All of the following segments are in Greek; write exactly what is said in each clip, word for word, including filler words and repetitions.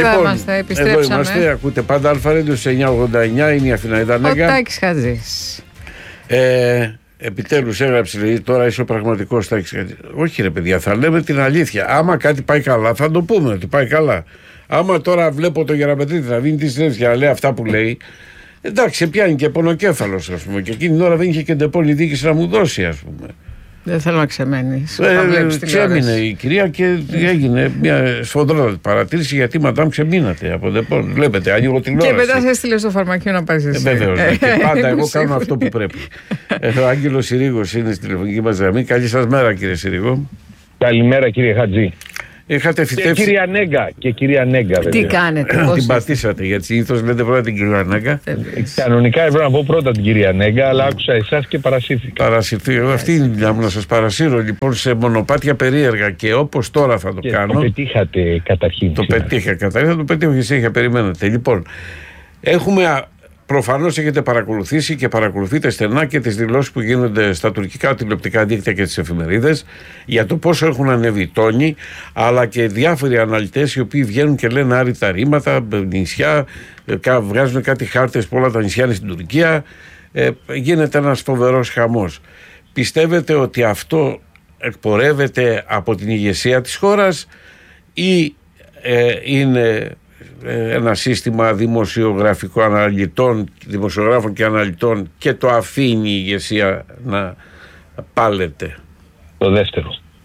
Εδώ λοιπόν, είμαστε, επιστρέψαμε. Εδώ είμαστε, ακούτε πάντα Αλφα-Radio σε εννιά ογδόντα εννιά, είναι η Αθηναίδα Νέγκα. Ο Τάκης Χατζής. Ε, επιτέλους έγραψε, λέει, τώρα είσαι ο πραγματικός Τάκης Χατζής. Όχι ρε παιδιά, θα λέμε την αλήθεια. Άμα κάτι πάει καλά, θα το πούμε ότι πάει καλά. Άμα τώρα βλέπω τον Γεραπετρίτη να βγει τη συνέντευξη και να λέει αυτά που λέει, εντάξει, σε πιάνει και πονοκέφαλος, ας πούμε. Και εκείνη την ώρα δεν είχε και ντεπόλη διοίκηση να μου δώσει, ας πούμε. Δεν θέλω να ξεμένεις. Ε, ξέμεινε η κυρία και έγινε μια σφοδρότατη παρατήρηση γιατί μαντάμ ξεμείνατε από ντεπόλη. Βλέπετε, ανοίγω τηλεόραση. Και μετά σε έστειλε στο φαρμακείο να πάρεις εσύ. Ε, Βεβαίως. Και πάντα εγώ κάνω αυτό που πρέπει. ε, ο Άγγελος Συρίγος είναι στην τηλεφωνική μας γραμμή. Καλή σας μέρα, κύριε Συρίγο. Καλημέρα, κύριε Χατζή. Είχατε φυτέψει. Και κυρία Νέγκα. Και κυρία Νέγκα, βέβαια. Τι κάνετε, πώς την πατήσατε, γιατί συνήθως λέτε πρώτα την κυρία Νέγκα. Κανονικά έπρεπε να πω πρώτα την κυρία Νέγκα, αλλά άκουσα εσάς και παρασύρθηκα. Παρασυρθήκα. Αυτή είναι η δουλειά μου, να σας παρασύρω λοιπόν σε μονοπάτια περίεργα και όπως τώρα θα το και κάνω. Το πετύχατε καταρχήν. Το πετύχα καταρχήν, θα το πετύχω και εσύ είχα περιμένετε. Λοιπόν, έχουμε. Προφανώς έχετε παρακολουθήσει και παρακολουθείτε στενά και τις δηλώσεις που γίνονται στα τουρκικά τηλεοπτικά δίκτυα και τις εφημερίδες για το πόσο έχουν ανέβει οι τόνοι, αλλά και διάφοροι αναλυτές οι οποίοι βγαίνουν και λένε άρρητα ρήματα, νησιά, βγάζουν κάτι χάρτες που όλα τα νησιά είναι στην Τουρκία. Ε, γίνεται ένας φοβερός χαμός. Πιστεύετε ότι αυτό εκπορεύεται από την ηγεσία της χώρας ή ε, είναι ένα σύστημα δημοσιογραφικών αναλυτών, δημοσιογράφων και αναλυτών και το αφήνει η ηγεσία να πάλεται? Το δεύτερο.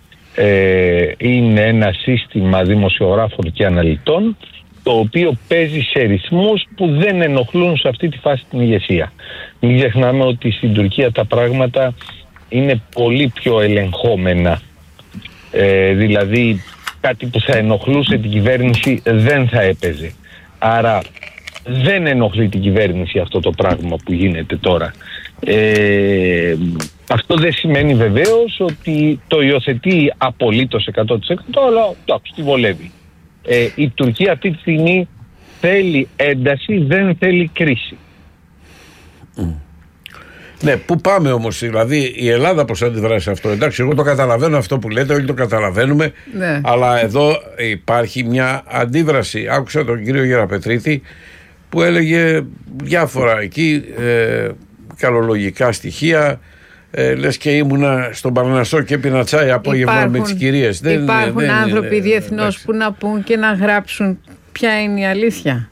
Ε, είναι ένα σύστημα δημοσιογράφων και αναλυτών το οποίο παίζει σε ρυθμούς που δεν ενοχλούν σε αυτή τη φάση την ηγεσία. Μην ξεχνάμε ότι στην Τουρκία τα πράγματα είναι πολύ πιο ελεγχόμενα. Ε, δηλαδή κάτι που θα ενοχλούσε την κυβέρνηση δεν θα έπαιζε. Άρα δεν ενοχλεί την κυβέρνηση αυτό το πράγμα που γίνεται τώρα. Ε, αυτό δεν σημαίνει βεβαίως ότι το υιοθετεί απολύτως εκατό τοις εκατό, αλλά εντάξει, τη βολεύει. Ε, η Τουρκία αυτή τη στιγμή θέλει ένταση, δεν θέλει κρίση. Mm. Ναι, πού πάμε όμως, δηλαδή η Ελλάδα πώς αντιδράσει σε αυτό? Εντάξει, εγώ το καταλαβαίνω αυτό που λέτε, όλοι το καταλαβαίνουμε, ναι. Αλλά εδώ υπάρχει μια αντίδραση. Άκουσα τον κύριο Γεραπετρίτη που έλεγε διάφορα εκεί ε, καλολογικά στοιχεία, ε, λες και ήμουνα στον Παρνασσό και έπινα τσάι απόγευμα με τις κυρίες. Υπάρχουν δεν, άνθρωποι δεν, διεθνώς ε, που να πούν και να γράψουν ποια είναι η αλήθεια.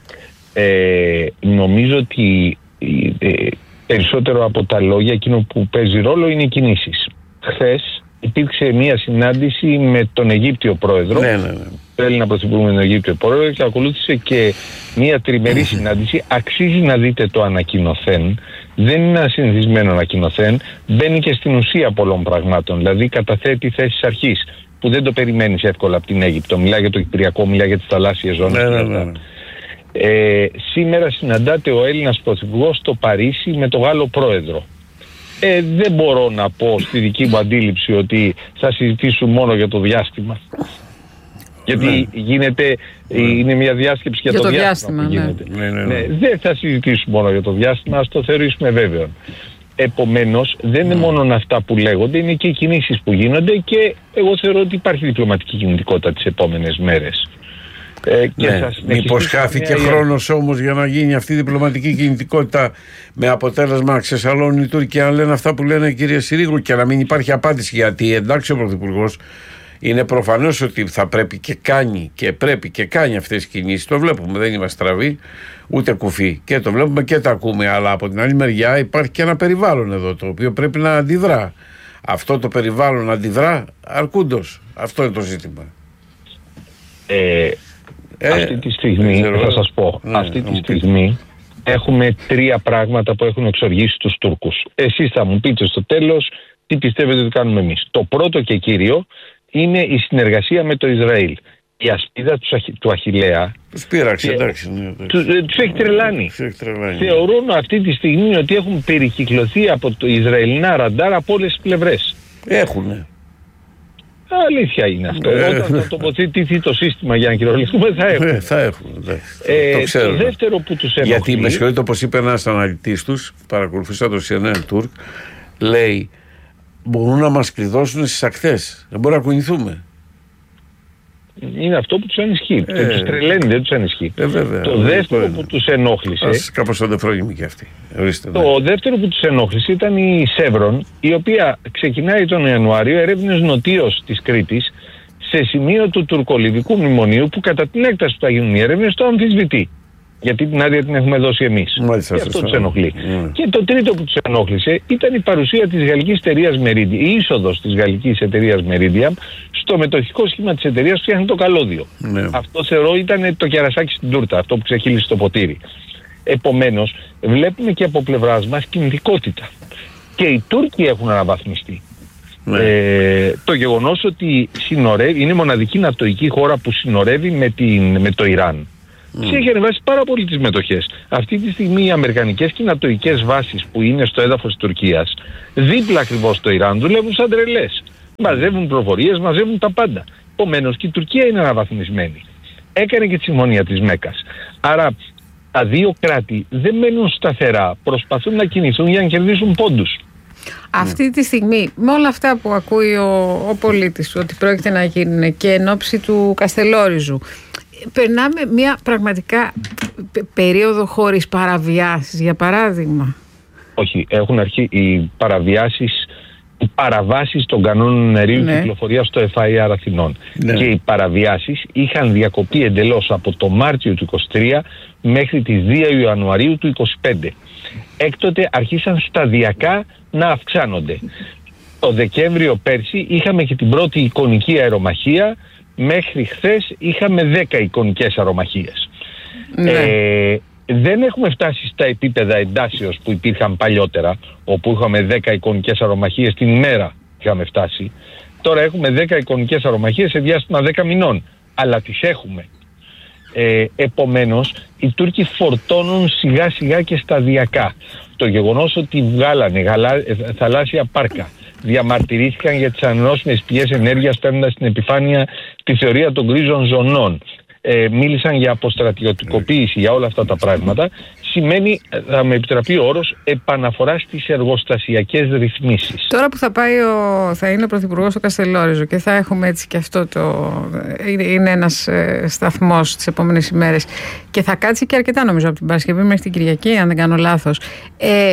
Ε, νομίζω ότι ε, περισσότερο από τα λόγια, εκείνο που παίζει ρόλο είναι οι κινήσεις. Χθες υπήρξε μια συνάντηση με τον Αιγύπτιο πρόεδρο, ναι, ναι, ναι. τον Έλληνα πρωθυπουργό με τον Αιγύπτιο πρόεδρο, και ακολούθησε και μια τριμερή συνάντηση. Αξίζει να δείτε το ανακοινωθέν. Δεν είναι ένα συνηθισμένο ανακοινωθέν. Μπαίνει και στην ουσία πολλών πραγμάτων. Δηλαδή καταθέτει θέσεις αρχής που δεν το περιμένεις εύκολα από την Αίγυπτο. Μιλάει για το Κυπριακό, μιλάει για τις θαλάσσιες ζώνες. Ναι, ναι, ναι. Ε, σήμερα συναντάται ο Έλληνας πρωθυπουργός στο Παρίσι με τον Γάλλο πρόεδρο. Ε, δεν μπορώ να πω στη δική μου αντίληψη ότι θα συζητήσουν μόνο για το διάστημα. Γιατί ναι. γίνεται, ναι. είναι μια διάσκεψη για, για το, το διάστημα, διάστημα που γίνεται. Ναι. Ναι, ναι, ναι. Ναι, δεν θα συζητήσουν μόνο για το διάστημα, ας το θεωρήσουμε βέβαιο. Επομένως, δεν είναι mm. μόνο αυτά που λέγονται, είναι και οι κινήσεις που γίνονται και εγώ θεωρώ ότι υπάρχει διπλωματική κινητικότητα τις επόμενες μέρες. Ε, ναι. Μήπως χάθηκε χρόνος όμως για να γίνει αυτή η διπλωματική κινητικότητα με αποτέλεσμα να ξεσαλώνουν οι Τούρκοι, αν λένε αυτά που λένε, κύριε Συρίγου, και να μην υπάρχει απάντηση? Γιατί εντάξει, ο Πρωθυπουργός είναι προφανώς ότι θα πρέπει και κάνει και πρέπει και κάνει αυτές τις κινήσεις. Το βλέπουμε, δεν είμαστε στραβοί ούτε κουφοί και το βλέπουμε και τα ακούμε. Αλλά από την άλλη μεριά υπάρχει και ένα περιβάλλον εδώ το οποίο πρέπει να αντιδρά. Αυτό το περιβάλλον αντιδρά αρκούντος. Αυτό είναι το ζήτημα. Ε, Ε, αυτή τη στιγμή, θα σας πω, ναι, αυτή τη στιγμή έχουμε τρία πράγματα που έχουν εξοργήσει τους Τούρκους. Εσείς θα μου πείτε στο τέλος τι πιστεύετε ότι κάνουμε εμείς. Το πρώτο και κύριο είναι η συνεργασία με το Ισραήλ. Η ασπίδα του, του Αχιλλέα τους πείραξε, εντάξει. Ναι, τους, τους έχει τρελάνει. Θεωρούν αυτή τη στιγμή ότι έχουν περικυκλωθεί από το Ισραηλινά ραντάρ από όλες τις πλευρές. Έχουνε. Αλήθεια είναι αυτό. Ε, Όταν θα τοποθετηθεί το σύστημα για να κυριολεκτούμε θα έχουμε. Ε, θα έχουμε. Ε, το, ξέρω, το δεύτερο που τους ενοχλεί. Γιατί με συγχωρείτε, όπως είπε ένας αναλυτής τους, παρακολουθούσα το σι εν εν Turk, λέει μπορούν να μας κλειδώσουν στις ακτές. Δεν μπορούμε να κουνηθούμε. Είναι αυτό που τους ανισχύει. Ε, τους τρελαίνει, δεν τους ανισχύει. Ε, βέβαια, το δεύτερο που τους ενόχλησε. Ας κάπως αντεφρόγημοι και αυτοί. Ορίστε, το ναι. δεύτερο που τους ενόχλησε ήταν η Σεύρον, η οποία ξεκινάει τον Ιανουάριο έρευνες νοτίως της Κρήτης σε σημείο του τουρκολιβικού μνημονίου που κατά την έκταση που θα γίνουν οι έρευνες το αμφισβητεί. Γιατί την άδεια την έχουμε δώσει εμείς. Μάλιστα, και αυτό σωστά. τους ενοχλεί. Mm. Και το τρίτο που τους ενόχλησε ήταν η παρουσία της γαλλικής εταιρείας Meridiam, η είσοδος της γαλλικής εταιρείας Meridiam στο μετοχικό σχήμα της εταιρείας που φτιάχνει το καλώδιο. Ναι. Αυτό θεωρώ ήταν το κερασάκι στην τούρτα, αυτό που ξεχύλισε το ποτήρι. Επομένως, βλέπουμε και από πλευράς μας κινητικότητα. Και οι Τούρκοι έχουν αναβαθμιστεί. Ναι. Ε, το γεγονός ότι συνορεύει, είναι η μοναδική νατοϊκή χώρα που συνορεύει με, την, με το Ιράν. Mm. Έχει ανεβάσει πάρα πολύ τις μετοχές. Αυτή τη στιγμή οι αμερικανικές και οι νατοϊκές βάσεις που είναι στο έδαφος της Τουρκίας, δίπλα ακριβώς στο Ιράν, δουλεύουν σαν τρελές. Μαζεύουν πληροφορίες, μαζεύουν τα πάντα. Επομένως και η Τουρκία είναι αναβαθμισμένη. Έκανε και τη συμφωνία της Μέκας. Άρα τα δύο κράτη δεν μένουν σταθερά, προσπαθούν να κινηθούν για να κερδίσουν πόντους. Αυτή τη στιγμή, με όλα αυτά που ακούει ο, ο πολίτης ότι πρόκειται να γίνουν και εν ώψη του Καστελόριζου, περνάμε μια πραγματικά περίοδο χωρίς παραβιάσεις, για παράδειγμα. Όχι, έχουν αρχίσει οι παραβιάσεις, οι παραβάσεις των κανόνων αερίου ναι. κυκλοφορίας στο εφ άι αρ Αθηνών. Ναι. Και οι παραβιάσεις είχαν διακοπεί εντελώς από το Μάρτιο του είκοσι τρία μέχρι τις δύο Ιανουαρίου του είκοσι πέντε. Έκτοτε αρχίσαν σταδιακά να αυξάνονται. Το Δεκέμβριο πέρσι είχαμε και την πρώτη εικονική αερομαχία. Μέχρι χθες είχαμε δέκα εικονικές αερομαχίες. Ναι. Ε, δεν έχουμε φτάσει στα επίπεδα εντάσεως που υπήρχαν παλιότερα, όπου είχαμε δέκα εικονικές αερομαχίες την ημέρα είχαμε φτάσει. Τώρα έχουμε δέκα εικονικές αερομαχίες σε διάστημα δέκα μηνών, αλλά τις έχουμε. Ε, επομένως, οι Τούρκοι φορτώνουν σιγά σιγά και σταδιακά. Το γεγονός ότι βγάλανε γαλά, θαλάσσια πάρκα, διαμαρτυρήθηκαν για τις ανανεώσιμες πηγές ενέργειας παίρνοντας στην επιφάνεια τη θεωρία των γκρίζων ζωνών, ε, μίλησαν για αποστρατιωτικοποίηση, για όλα αυτά τα πράγματα, σημαίνει, θα με επιτραπεί ο όρος, επαναφορά στις εργοστασιακές ρυθμίσεις. Τώρα που θα πάει ο, θα είναι ο Πρωθυπουργός στο Καστελόριζο και θα έχουμε έτσι και αυτό το... είναι ένας ε, σταθμός τις επόμενες ημέρες και θα κάτσει και αρκετά νομίζω από την Παρασκευή μέχρι την Κυριακή, αν δεν κάνω λάθος. Ε,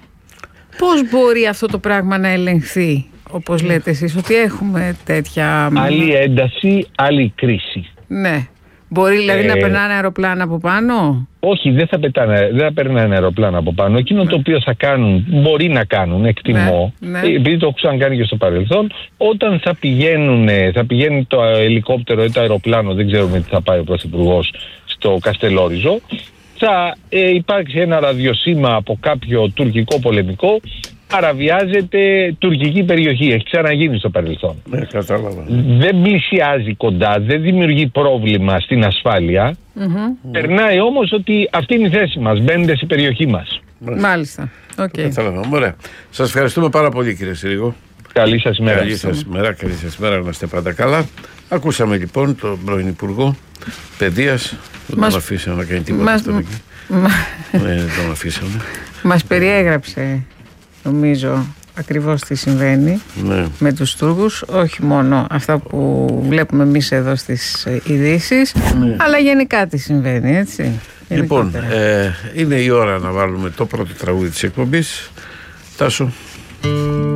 πώς μπορεί αυτό το πράγμα να ελεγχθεί, όπως λέτε εσείς, ότι έχουμε τέτοια... Άλλη ένταση, άλλη κρίση. Ναι. Μπορεί δηλαδή ε, να περνάνε αεροπλάνα από πάνω? Όχι, δεν θα, πετάνε, δεν θα περνάνε αεροπλάνα από πάνω. Εκείνο ναι. το οποίο θα κάνουν, μπορεί να κάνουν, εκτιμώ, ναι, ναι. επειδή το έχουν κάνει και στο παρελθόν, όταν θα πηγαίνουν, θα πηγαίνει το ελικόπτερο ή το αεροπλάνο, δεν ξέρουμε τι θα πάει ο Πρωθυπουργός στο Καστελόριζο, θα ε, υπάρξει ένα ραδιοσύμα από κάποιο τουρκικό πολεμικό, παραβιάζεται τουρκική περιοχή. Έχει ξαναγίνει στο παρελθόν. Ναι, κατάλαβα. Δεν πλησιάζει κοντά, δεν δημιουργεί πρόβλημα στην ασφάλεια. Mm-hmm. Περνάει όμως ότι αυτή είναι η θέση μας. Μπαίνετε στην περιοχή μας. Μάλιστα. Okay. Κατάλαβα. Ωραία. Σας ευχαριστούμε πάρα πολύ, κύριε Συρίγο. Καλή σας ημέρα. Καλή σας ημέρα, καλή σας ημέρα, να είστε πάντα καλά. Ακούσαμε λοιπόν τον πρώην Υπουργό Παιδείας. Δεν μας... τον αφήσαμε να κάνει τίποτα μας... αυτό εκεί. Μα... Δεν τον αφήσαμε. Μας περιέγραψε, νομίζω, ακριβώς τι συμβαίνει ναι. με τους Τούρκους, όχι μόνο αυτά που βλέπουμε εμείς εδώ στις ειδήσεις, ναι. αλλά γενικά τι συμβαίνει, έτσι. Λοιπόν, ε, είναι η ώρα να βάλουμε το πρώτο τραγούδι της εκπομπής. Τάσο.